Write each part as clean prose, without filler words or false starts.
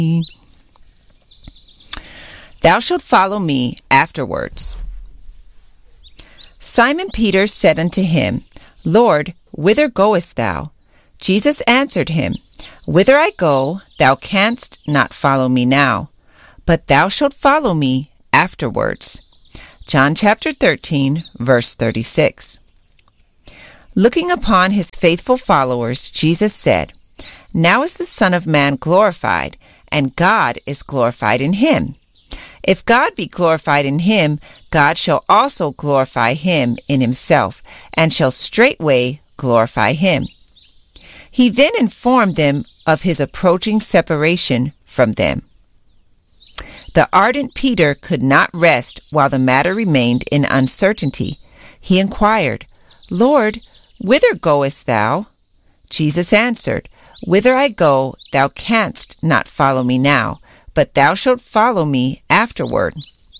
Thou shalt follow me afterwards. Simon Peter said unto him, Lord, whither goest thou? Jesus answered him, Whither I go, thou canst not follow me now, but thou shalt follow me afterwards. John chapter 13, verse 36. Looking upon his faithful followers, Jesus said, Now is the Son of Man glorified, and God is glorified in him. If God be glorified in him, God shall also glorify him in himself, and shall straightway glorify him. He then informed them of his approaching separation from them. The ardent Peter could not rest while the matter remained in uncertainty. He inquired, Lord, whither goest thou? Jesus answered, Whither I go, thou canst not follow me now, but thou shalt follow me afterward.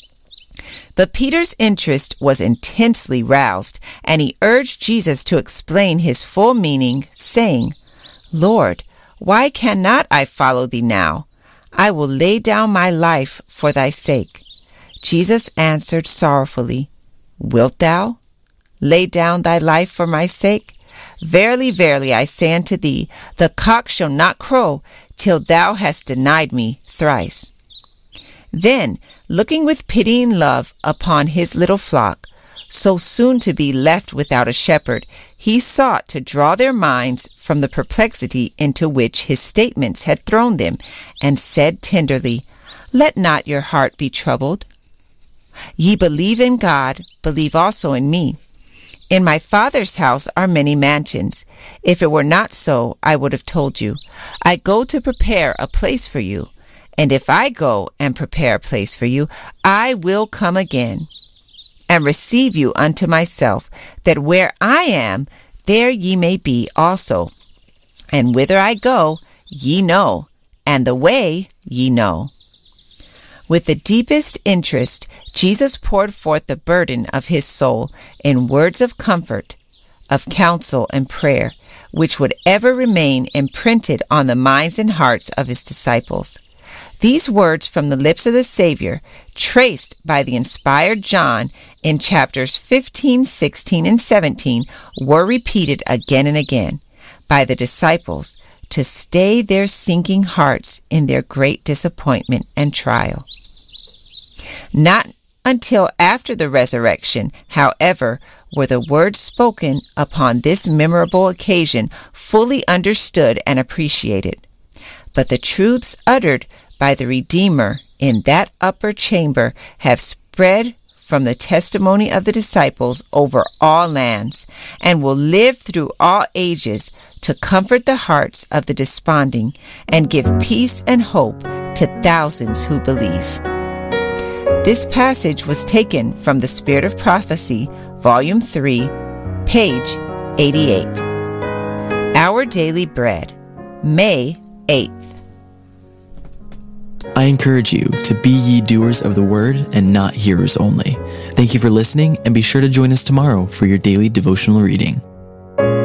But Peter's interest was intensely roused, and he urged Jesus to explain his full meaning, saying, Lord, why cannot I follow thee now? I will lay down my life for thy sake. Jesus answered sorrowfully, Wilt thou lay down thy life for my sake? Verily, verily, I say unto thee, the cock shall not crow till thou hast denied me thrice. Then, looking with pitying love upon his little flock, so soon to be left without a shepherd, he sought to draw their minds from the perplexity into which his statements had thrown them, and said tenderly, Let not your heart be troubled. Ye believe in God, believe also in me. In my Father's house are many mansions. If it were not so, I would have told you. I go to prepare a place for you. And if I go and prepare a place for you, I will come again and receive you unto myself, that where I am, there ye may be also. And whither I go, ye know, and the way ye know. With the deepest interest, Jesus poured forth the burden of his soul in words of comfort, of counsel and prayer, which would ever remain imprinted on the minds and hearts of his disciples. These words from the lips of the Savior, traced by the inspired John in chapters 15, 16, and 17, were repeated again and again by the disciples to stay their sinking hearts in their great disappointment and trial. Not until after the resurrection, however, were the words spoken upon this memorable occasion fully understood and appreciated. But the truths uttered by the Redeemer in that upper chamber have spread from the testimony of the disciples over all lands, and will live through all ages to comfort the hearts of the desponding and give peace and hope to thousands who believe. This passage was taken from The Spirit of Prophecy, Volume 3, page 88. Our Daily Bread, May 8th. I encourage you to be ye doers of the word and not hearers only. Thank you for listening, and be sure to join us tomorrow for your daily devotional reading.